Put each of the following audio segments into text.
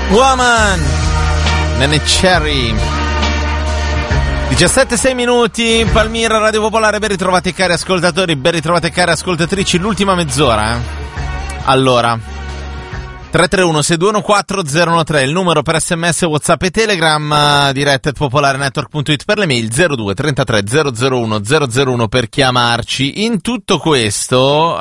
Woman, Nene Cherry. 17:06 minuti, Palmira, Radio Popolare. Ben ritrovati cari ascoltatori, ben ritrovate cari ascoltatrici. L'ultima mezz'ora, Allora, 331-621-4013, il numero per SMS, WhatsApp e Telegram, diretta@popolarenetwork.it per le mail, 02 33 001 001 per chiamarci. In tutto questo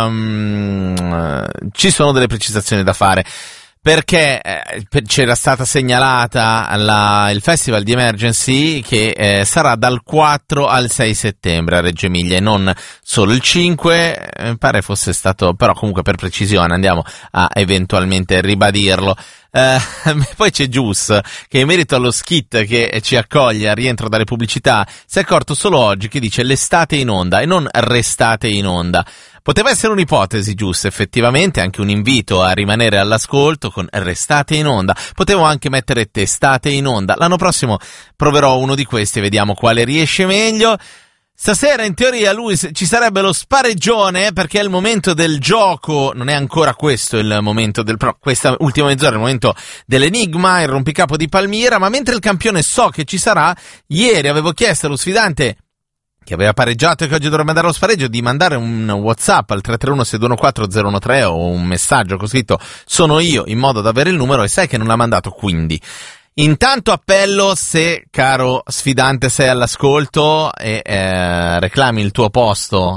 ci sono delle precisazioni da fare, perché c'era stata segnalata il Festival di Emergency che sarà dal 4 al 6 settembre a Reggio Emilia e non solo il 5, pare fosse stato, però comunque per precisione andiamo a eventualmente ribadirlo. Poi c'è Gius che in merito allo skit che ci accoglie a rientro dalle pubblicità si è accorto solo oggi, che dice l'estate in onda e non restate in onda. Poteva essere un'ipotesi, Gius, effettivamente, anche un invito a rimanere all'ascolto con restate in onda. Potevo anche mettere testate in onda. L'anno prossimo proverò uno di questi e vediamo quale riesce meglio. Stasera in teoria ci sarebbe lo spareggione, perché è il momento del gioco, non è ancora questo il momento però questa ultima mezz'ora è il momento dell'enigma, il rompicapo di Palmira, ma mentre il campione so che ci sarà, ieri avevo chiesto allo sfidante che aveva pareggiato e che oggi dovrebbe andare allo spareggio di mandare un WhatsApp al 331-621-4013 o un messaggio con scritto "sono io", in modo da avere il numero, e sai che non l'ha mandato. Quindi intanto appello, se caro sfidante sei all'ascolto e reclami il tuo posto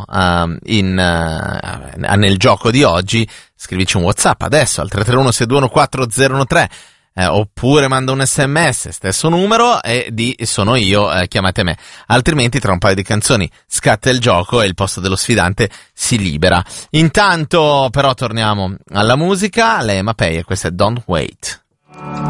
nel gioco di oggi, scrivici un WhatsApp adesso al 331-621-4013 oppure manda un SMS, stesso numero, e di "sono io, chiamate me". Altrimenti tra un paio di canzoni scatta il gioco e il posto dello sfidante si libera. Intanto però torniamo alla musica. Lei è Mapei e questa è Don't Wait.